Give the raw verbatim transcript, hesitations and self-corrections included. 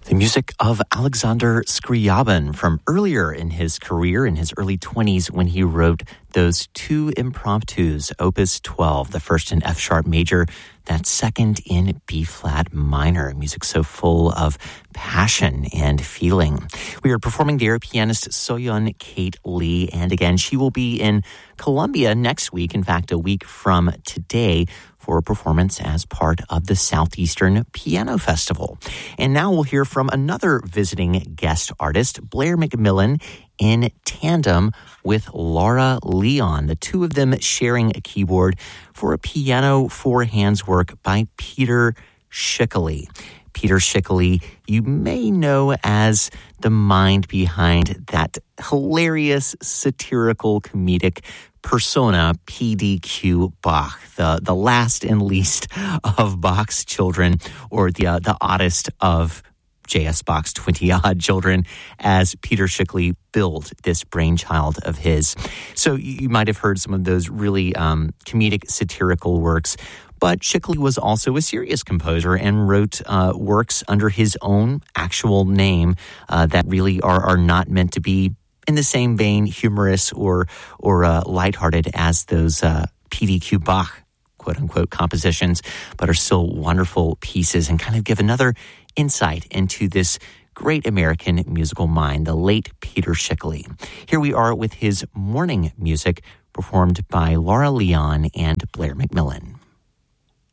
The music of Alexander Scriabin from earlier in his career, in his early twenties, when he wrote those two impromptus, Opus twelve, the first in F-sharp major, that second in B-flat minor. Music so full of passion and feeling. We are performing there pianist Soyeon Kate Lee, and again, she will be in Columbia next week, in fact, a week from today, for a performance as part of the Southeastern Piano Festival. And now we'll hear from another visiting guest artist, Blair McMillan, in tandem with Laura Leon, the two of them sharing a keyboard for a piano four hands work by Peter Schickele. Peter Schickele, you may know as the mind behind that hilarious, satirical, comedic persona, P D Q Bach, the, the last and least of Bach's children, or the, uh, the oddest of J S. Bach's twenty-odd children, as Peter Schickele billed this brainchild of his. So you might have heard some of those really um, comedic, satirical works, but Schickele was also a serious composer and wrote uh, works under his own actual name uh, that really are, are not meant to be in the same vein, humorous or or uh, lighthearted as those uh, P D Q Bach, quote-unquote, compositions, but are still wonderful pieces and kind of give another insight into this great American musical mind, the late Peter Schickele. Here we are with his morning music performed by Laura Leon and Blair McMillan.